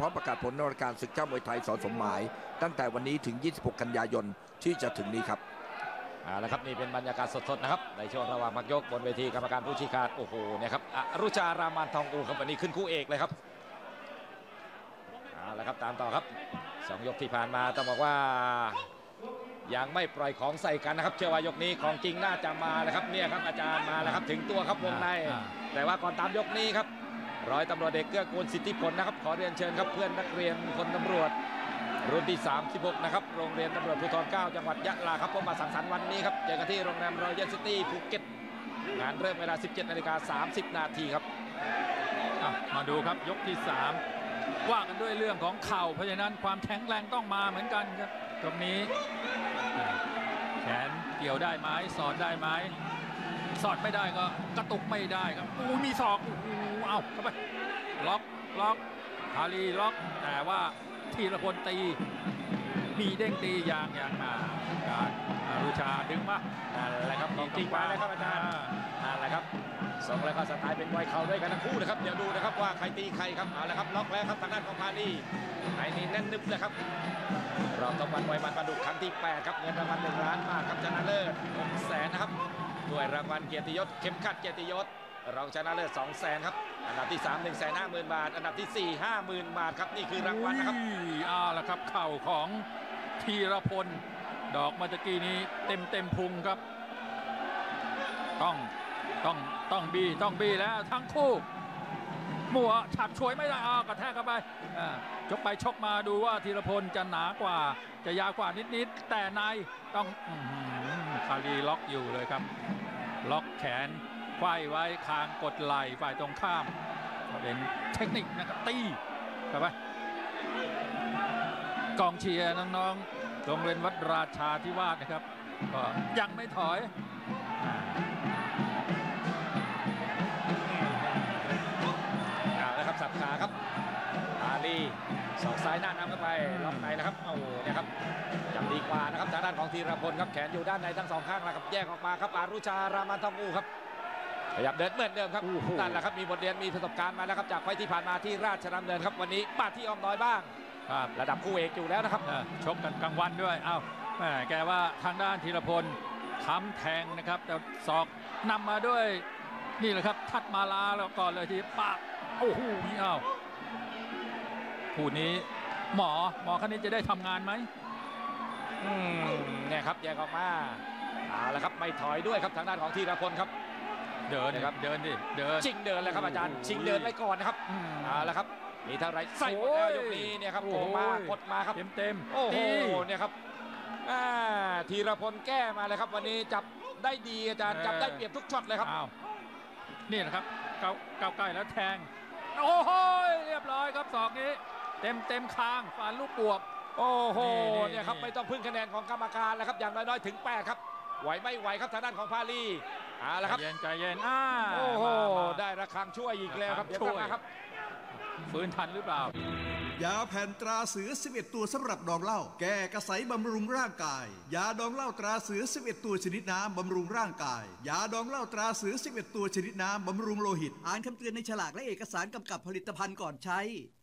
ร้อมประกาศผลในรายการศึกเจ้ามวยไทยสสมหมายตั้งแต่วันนี้ถึง 26 กันยายนที่จะถึงนี้ครับแล้วครับนี่เป็นบรรยากาศสดๆนะครับในช่วงระหว่างพักยกบนเวทีกรรมการผู้ชี้ขาดโอ้โหเนี่ยครับอรุชารามันทองอูครับวันนี้ขึ้นคู่เอกเลยครับแล้วครับตามต่อครับ2 ยกที่ผ่านมาต้องบอกว่ายังไม่ปล่อยของใส่กันนะครับเชื่อว่ายกนี้ของจริงน่าจะมาแล้วครับเนี่ยครับอาจารย์มาแล้วครับถึงตัวครับวงในแต่ว่าก่อนตามยกนี้ครับร้อยตำรวจเอกเกื้อกูลสิทธิผลนะครับขอเรียนเชิญครับเพื่อนนักเรียนพลตำรวจรุ่นที่36นะครับโรงเรียนตำรวจภูธร9จังหวัดยะลาครับผมมาสังสรรค์วันนี้ครับเจอกันที่โรงแรมรอยัลซิตี้ภูเก็ตงานเริ่มเวลา 17:30 นาทีครับมาดูครับยกที่3ว่ากันด้วยเรื่องของเข่าเพราะฉะนั้นความแข็งแรงต้องมาเหมือนกันครับตรงนี้แขนเกี่ยวได้ไหมสอดได้ไหมสอดไม่ได้ก็กระตุกไม่ได้ครับมีศอกเอาเข้าไปล็อกพาลีล็อกแต่ว่าธีรพลตีมีเด้งตีอย่างการรุชาดึงมาอะไรครับจริงมาแล้วครับอาจารย์อะไรครับส่งแล้วก็สไตล์เป็นมวยเข่าด้วยกันทั้งคู่นะครับเดี๋ยวดูนะครับว่าใครตีใครครับเอาละครับล็อกแล้วครับทางด้านของพาลีไอ้นี่แน่นนึบเลยครับรอบต่อวันมวยมันประดุกครั้งที่8ครับเงินรางวัล1 ล้านบาทครับชนะเลิศ600,000นะครับด้วยรางวัลเกียรติยศเข็มขัดเกียรติยศรองชนะเลิศ200,000ครับอันดับที่3 150,000 บาทอันดับที่4 50,000 บาทครับนี่คือรางวัลนะครับละครับเข่าของธีรพลดอกมาตะกี้นี้เต็มพุงครับต้องบี้แล้วทั้งคู่มัวฉับฉวยไม่ได้กระแทกเข้าไปชกไปชกมาดูว่าธีรพลจะหนากว่าจะยาวกว่านิดแต่ในต้องคารีล็อกอยู่เลยครับล็อกแขนไขว้ไว้คางกดไหล่ฝ่ายตรงข้ามเป็นเทคนิคนะครับตีเข้าไปกองเชียร์น้องๆโรงเรียนวัดราชาธิวาสนะครับก็ยังไม่ถอยสับขาครับพาลีศอกซ้ายหน้านำเข้าไปล็อกในนะครับโอ้โหเนี่ยครับจับดีกว่านะครับทางด้านของธีรพลครับแขนอยู่ด้านในทั้ง2 ข้างแล้วครับแยกออกมาครับอารุชารามันทองอูครับขยับเดินเหมือนเดิมครับนั่นแหละครับมีบทเรียนมีประสบการณ์มาแล้วครับจากไฟที่ผ่านมาที่ราชดำเนินครับวันนี้ปาดที่อ้อมน้อยบ้างระดับคู่เอกอยู่แล้วนะครับชกกันกลางวันด้วยแกว่าทางด้านธีรพลค้ำแทงนะครับแต่ศอกนำมาด้วยนี่แหละครับทัดมาลาแล้วก่อนเลยทีปากโอ้โหคู่นี้หมอคันนี้จะได้ทำงานไหมเนี่ยครับแยกออกมาแล้วครับไม่ถอยด้วยครับทางด้านของธีรพลครับเดินครับเดินชิงเดินเลยครับอาจารย์ชิงเดินไว้ก่อนนะครับแล้วครับมีเท่าไรใส่หมดแล้วยกนี้เนี่ยครับโผล่มากดมาครับเต็มโอ้โหเนี่ยครับธีรพลแก้มาเลยครับวันนี้จับได้ดีอาจารย์จับได้เปรียบทุกช็อตเลยครับนี่แหละครับเก้าใกล้แล้วแทงโอ้โหเรียบร้อยครับศอกนี้เต็มคางฟันลูกบวกโอ้โหเนี่ยครับไม่ต้องพึ่งคะแนนของกรรมการแล้วครับอย่างน้อยๆถึง8ครับไหวไม่ไหวครับทางด้านของพาลีแล้วครับใจเย็นโอ้โหได้ระฆังช่วยอีกแล้วครับเดี๋ยวกลับมาครับฟื้นทันหรือเปล่ายาแผ่นตราเสือ11 ตัวสำหรับดองเหล้าแก้กระสายบำรุงร่างกายยาดองเหล้าตราเสือ11 ตัวชนิดน้ำบำรุงร่างกายยาดองเหล้าตราเสือ11 ตัวชนิดน้ำบำรุงโลหิตอ่านคำเตือนในฉลากและเอกสารกำกับผลิตภัณฑ์ก่อนใช้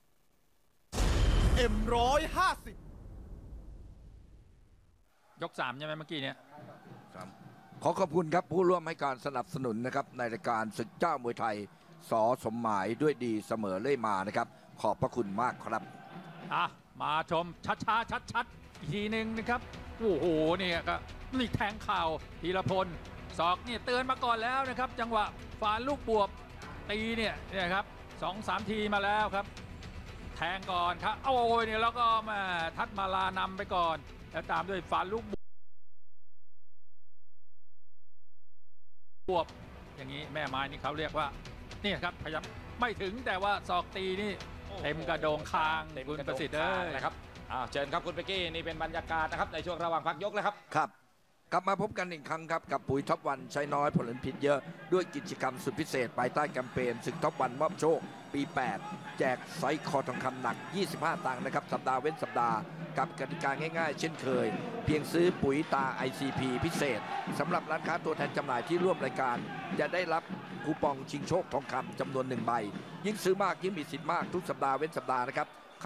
M150 ยก3ใช่ไหมเมื่อกี้เนี่ยขอขอบคุณครับผู้ร่วมให้การสนับสนุนนะครับในรายการศึกเจ้ามวยไทยสสมหมายด้วยดีเสมอเล่ยมานะครับขอบพระคุณมากครับมาชมช้าชัดอีกทีหนึ่งนะครับโอ้โหเนี่ยก็นี่แทงเข่าธีรพลศอกเนี่ยเตือนมาก่อนแล้วนะครับจังหวะฝานลูกบวบตีเนี่ยครับ2-3 ทีมาแล้วครับแทงก่อนครับโอ้ยเนี่ยแล้วก็มาทัดมาลานำไปก่อนแล้วตามด้วยฝานลูกบวบอย่างนี้แม่ไม้นี่เขาเรียกว่านี่ครับพยายามไม่ถึงแต่ว่าศอกตีนี่เต็มกระโดงคางคุณประสิทธิ์นะครับเชิญครับคุณเป๊กกี้นี่เป็นบรรยากาศนะครับในช่วงระหว่างพักยกเลยครับกลับมาพบกันอีกครั้งครับกับปุ๋ยท็อปวันใช้น้อยผลผลิตเยอะด้วยกิจกรรมสุดพิเศษภายใต้แคมเปญศึกท็อปวันมอบโชคปี8แจกไซส์คอทองคำหนัก25 ตังค์นะครับสัปดาห์เว้นสัปดาห์กับกติกาง่ายๆเช่นเคยเพียงซื้อปุ๋ยตา ICP พิเศษสำหรับร้านค้าตัวแทนจำหน่ายที่ร่วมรายการจะได้รับคูปองชิงโชคทองคำจำนวน1 ใบยิ่งซื้อมากยิ่งมีสิทธิ์มากทุกสัปดาห์เว้นสัปดาห์นะครับ